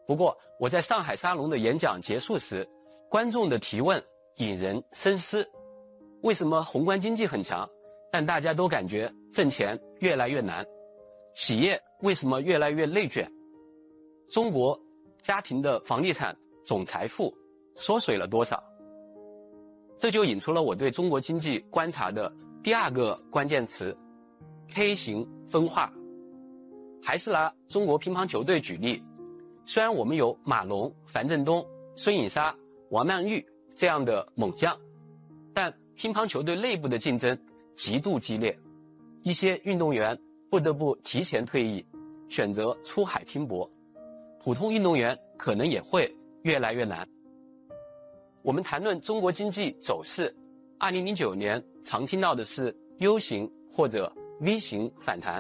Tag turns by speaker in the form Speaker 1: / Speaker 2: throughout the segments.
Speaker 1: 不过我在上海沙龙的演讲结束时，观众的提问引人深思：为什么宏观经济很强，但大家都感觉挣钱越来越难？企业为什么越来越内卷？中国家庭的房地产总财富缩水了多少？这就引出了我对中国经济观察的第二个关键词 ：K 型分化。还是拿中国乒乓球队举例，虽然我们有马龙、樊振东、孙颖莎、王曼玉这样的猛将，但乒乓球队内部的竞争极度激烈，一些运动员不得不提前退役，选择出海拼搏，普通运动员可能也会越来越难。我们谈论中国经济走势，2009年常听到的是 U 型或者 V 型反弹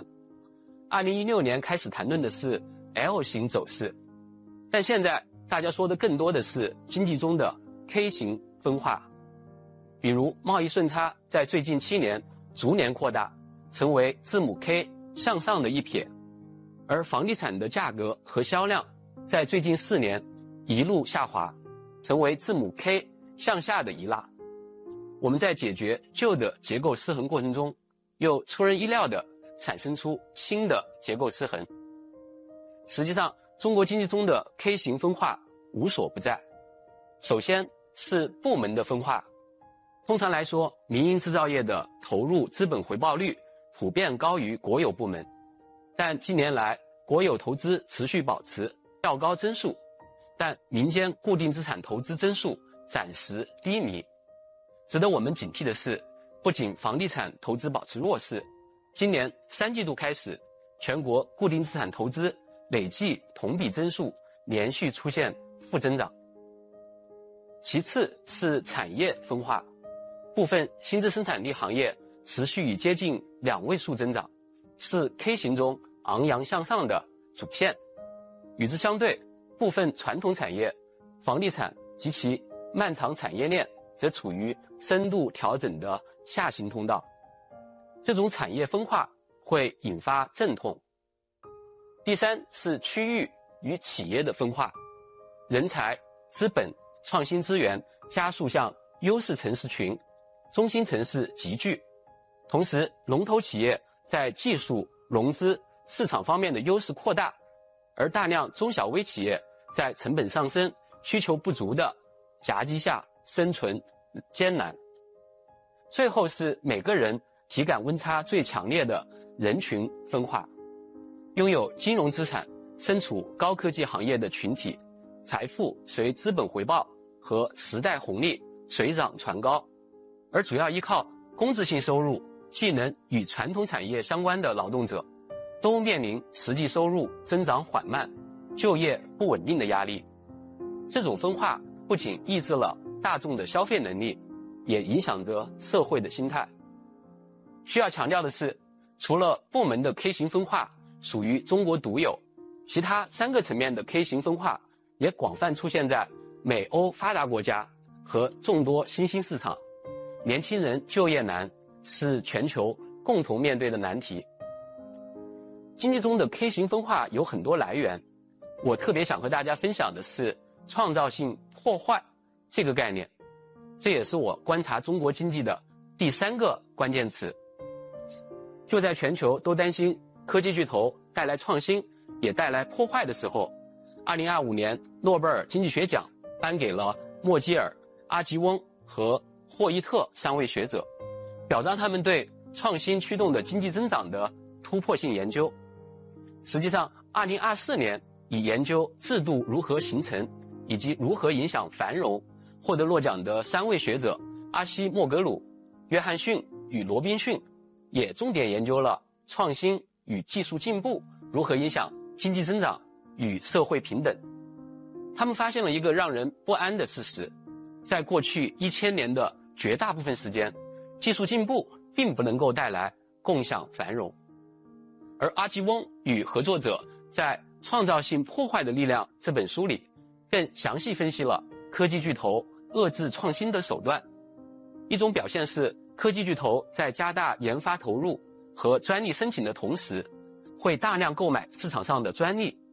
Speaker 1: ，2016年开始谈论的是 L 型走势，但现在大家说的更多的是经济中的 K 型分化。比如贸易顺差在最近7年逐年扩大，成为字母 K 向上的一撇，而房地产的价格和销量在最近4年一路下滑，成为字母 K 向下的一捺。我们在解决旧的结构失衡过程中，又出人意料地产生出新的结构失衡。实际上，中国经济中的 K 型分化无所不在。首先是部门的分化。通常来说，民营制造业的投入资本回报率普遍高于国有部门，但近年来国有投资持续保持较高增速，但民间固定资产投资增速暂时低迷。值得我们警惕的是，不仅房地产投资保持弱势，今年3季度开始，全国固定资产投资累计同比增速连续出现负增长。其次是产业分化，部分新质生产力行业持续以接近2位数增长，是 K 型中昂扬向上的主线。与之相对，部分传统产业、房地产及其漫长产业链则处于深度调整的下行通道。这种产业分化会引发阵痛。第三是区域与企业的分化，人才、资本、创新资源加速向优势城市群、中心城市集聚，同时龙头企业在技术、融资、市场方面的优势扩大，而大量中小微企业在成本上升、需求不足的夹击下生存艰难。最后是每个人体感温差最强烈的人群分化，拥有金融资产、身处高科技行业的群体，财富随资本回报和时代红利水涨船高，而主要依靠工资性收入、技能与传统产业相关的劳动者，都面临实际收入增长缓慢、就业不稳定的压力。这种分化不仅抑制了大众的消费能力，也影响着社会的心态。需要强调的是，除了部门的 K 型分化属于中国独有，其他3个层面的 K 型分化也广泛出现在美欧发达国家和众多新兴市场。年轻人就业难是全球共同面对的难题。经济中的 K 型分化有很多来源，我特别想和大家分享的是创造性破坏这个概念，这也是我观察中国经济的第3个关键词。就在全球都担心科技巨头带来创新也带来破坏的时候，2025年诺贝尔经济学奖颁给了莫基尔、阿吉翁和霍伊特3位学者，表彰他们对创新驱动的经济增长的突破性研究。实际上2024年以研究制度如何形成以及如何影响繁荣获得诺奖的3位学者阿西莫格鲁、约翰逊与罗宾逊，也重点研究了创新与技术进步如何影响经济增长与社会平等。他们发现了一个让人不安的事实，在过去1000年的绝大部分时间，技术进步并不能够带来共享繁荣。而阿基翁与合作者在《创造性破坏的力量》这本书里，更详细分析了科技巨头遏制创新的手段。一种表现是，科技巨头在加大研发投入和专利申请的同时，会大量购买市场上的专利，